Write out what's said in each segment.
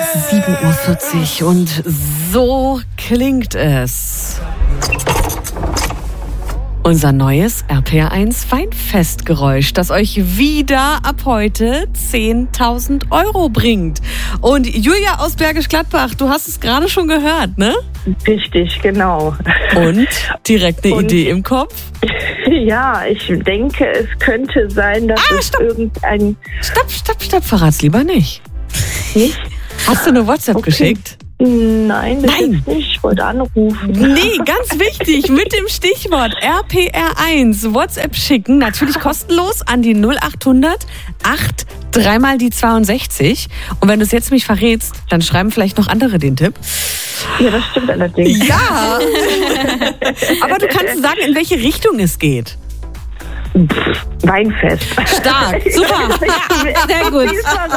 7:40 Uhr und so klingt es. Unser neues RPR1 Weinfestgeräusch, das euch wieder ab heute 10.000 € bringt. Und Julia aus Bergisch Gladbach, du hast es gerade schon gehört, ne? Richtig, genau. Und direkt eine Idee im Kopf? Ja, ich denke, es könnte sein, dass stopp. irgendein... Stopp, verrat's lieber nicht. Nicht? Hast du eine WhatsApp geschickt? Nein, das ist nicht. Ich wollte anrufen. Nee, ganz wichtig, mit dem Stichwort RPR1 WhatsApp schicken, natürlich kostenlos an die 0800 8 3 mal die 62. Und wenn du es jetzt nicht verrätst, dann schreiben vielleicht noch andere den Tipp. Ja, das stimmt allerdings. Ja, aber du kannst sagen, in welche Richtung es geht. Weinfest. Stark, super, ja, sehr gut.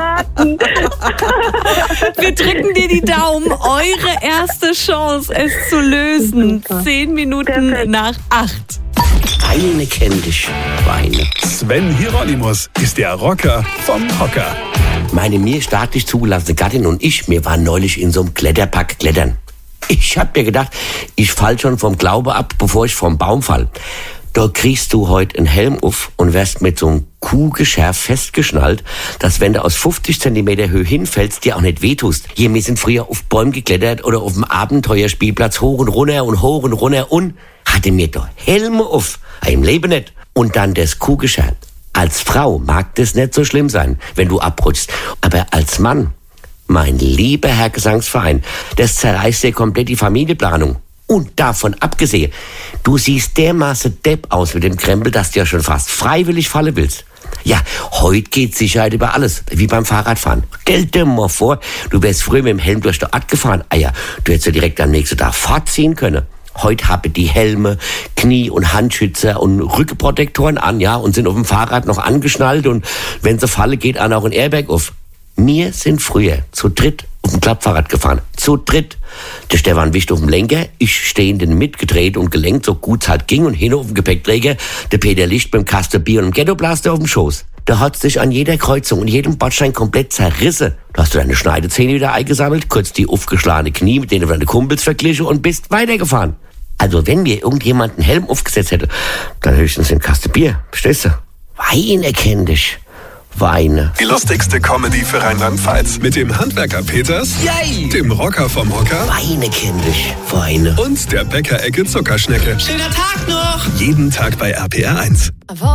Wir drücken dir die Daumen. Eure erste Chance, es zu lösen. 10 Minuten nach 8. Weine kenn dich, Weine. Sven Hieronymus ist der Rocker vom Hocker. Meine mir staatlich zugelassene Gattin und ich, wir waren neulich in so einem Kletterpark klettern. Ich hab mir gedacht, ich fall schon vom Glaube ab, bevor ich vom Baum fall. Da kriegst du heute einen Helm auf und wirst mit so einem Kuhgeschirr festgeschnallt, dass wenn du aus 50 Zentimeter Höhe hinfällst, dir auch nicht wehtust. Hier, wir sind früher auf Bäumen geklettert oder auf dem Abenteuerspielplatz hoch und runter und hatte mir da Helme auf. Im Leben nicht. Und dann das Kuhgeschirr. Als Frau mag das nicht so schlimm sein, wenn du abrutschst. Aber als Mann, mein lieber Herr Gesangsverein, das zerreißt dir komplett die Familienplanung. Und davon abgesehen, du siehst dermaßen Depp aus mit dem Krempel, dass du ja schon fast freiwillig fallen willst. Ja, heute geht Sicherheit über alles, wie beim Fahrradfahren. Stell dir mal vor, du wärst früher mit dem Helm durch die Stadt gefahren. Ah ja, du hättest ja direkt am nächsten Tag fortziehen können. Heute haben die Helme, Knie- und Handschützer und Rückenprotektoren an, ja, und sind auf dem Fahrrad noch angeschnallt und wenn sie fallen, geht an auch ein Airbag auf. Wir sind früher zu dritt auf dem Klappfahrrad gefahren. Zu dritt. Der Stefan Wicht auf dem Lenker, ich stehenden mitgedreht und gelenkt, so gut es halt ging, und hin auf dem Gepäckträger, der Peter Licht beim Kasten Bier und dem Ghettoblaster auf dem Schoß. Da hat's dich an jeder Kreuzung und jedem Bordstein komplett zerrissen. Da hast du deine Schneidezähne wieder eingesammelt, kurz die aufgeschlagene Knie mit denen du deine Kumpels verglichen und bist weitergefahren. Also wenn mir irgendjemand einen Helm aufgesetzt hätte, dann höchstens den Kasten Bier. Verstehst du? Weine kenn dich. Weine. Die lustigste Comedy für Rheinland-Pfalz. Mit dem Handwerker Peters, Yay! dem Rocker vom Hocker Weine kenn dich. Weine. und der Bäckerecke Zuckerschnecke. Schöner Tag noch! Jeden Tag bei RPR1.